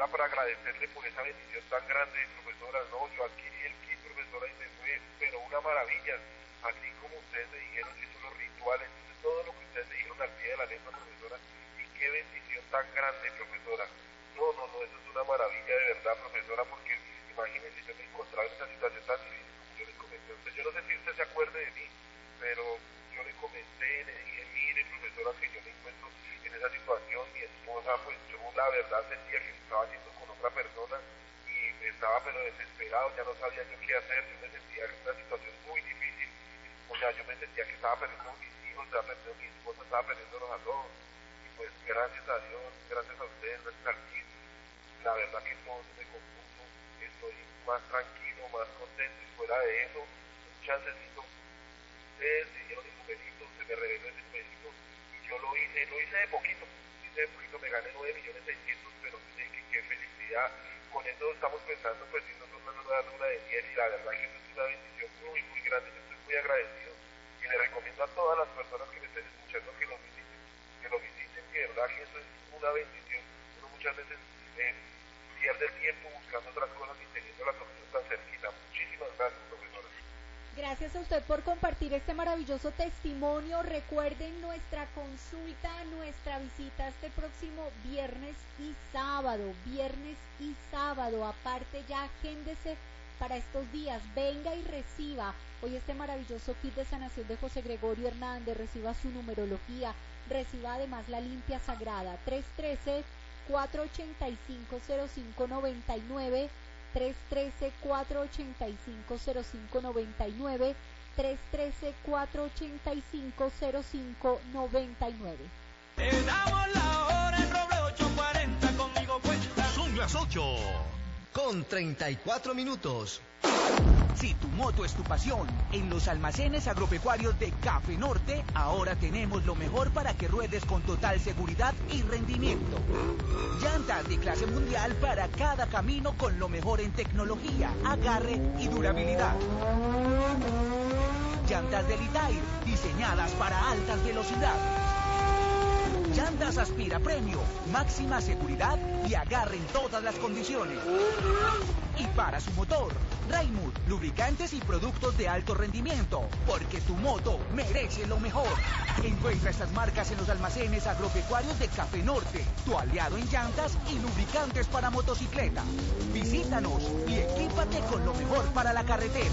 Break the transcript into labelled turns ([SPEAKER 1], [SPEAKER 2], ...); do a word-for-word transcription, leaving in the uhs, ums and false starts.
[SPEAKER 1] profesora, para agradecerle por esa bendición tan grande, profesora. No, yo adquirí el kit, profesora, y me fue, pero una maravilla, así como ustedes me dijeron, que son los rituales, todo lo que ustedes me dijeron al pie de la letra, profesora, y qué bendición tan grande, profesora. No, no, no, eso es una maravilla de verdad, profesora, porque imagínense, yo me encontraba en esa situación tan difícil como yo les comenté a usted. Yo no sé si usted se acuerde de mí, pero yo le comenté, le dije, mire, profesora, que yo me encuentro en esa situación, mi esposa, pues yo la verdad sentía que estaba haciendo con otra persona y estaba pero desesperado, ya no sabía yo qué hacer, yo me sentía en una situación muy difícil, o sea, yo me sentía que estaba perdiendo a mis hijos, estaba perdiendo a mi esposa, estaba perdiéndonos a todos, y pues gracias a Dios, gracias a ustedes, gracias al kit, la verdad que todo se me compuso, estoy más tranquilo, más contento, y fuera de eso, un chancecito, ustedes me dieron el numerito, se me reveló ese numerito, y yo lo hice, lo hice de poquito, hice de poquito, me gané nueve millones seiscientos, pero qué, qué felicidad, con eso estamos pensando, pues, si nosotros nos dan una de miel, y la verdad que eso es una bendición muy, muy grande, yo estoy muy agradecido, y le recomiendo a todas las personas que me estén escuchando que lo visiten, que lo visiten, que de verdad que eso es una bendición, uno muchas veces eh, pierde el tiempo buscando otras cosas y teniendo la solución tan cerquita. Muchísimas gracias, profesora.
[SPEAKER 2] Gracias a usted por compartir este maravilloso testimonio. Recuerden nuestra consulta, nuestra visita este próximo viernes y sábado, viernes y sábado. Aparte ya, agéndese para estos días, venga y reciba hoy este maravilloso kit de sanación de José Gregorio Hernández, reciba su numerología, reciba además la limpia sagrada. Tres uno tres, cuatro ocho cinco, cero cinco nueve nueve, tres uno tres, cuatro ocho cinco, cero cinco nueve nueve, tres uno tres, cuatro ocho cinco, cero cinco nueve nueve.
[SPEAKER 3] Te damos la hora en Roble ocho cuarenta, conmigo cuenta.
[SPEAKER 4] Son las ocho con treinta y cuatro minutos.
[SPEAKER 5] Si tu moto es tu pasión, en los almacenes agropecuarios de Café Norte, ahora tenemos lo mejor para que ruedes con total seguridad y rendimiento. Llantas de clase mundial para cada camino con lo mejor en tecnología, agarre y durabilidad. Llantas de Litair, diseñadas para altas velocidades. Llantas Aspira Premio, máxima seguridad y agarre en todas las condiciones. Y para su motor, Raimund, lubricantes y productos de alto rendimiento, porque tu moto merece lo mejor. Encuentra estas marcas en los almacenes agropecuarios de Café Norte, tu aliado en llantas y lubricantes para motocicleta. Visítanos y equípate con lo mejor para la carretera.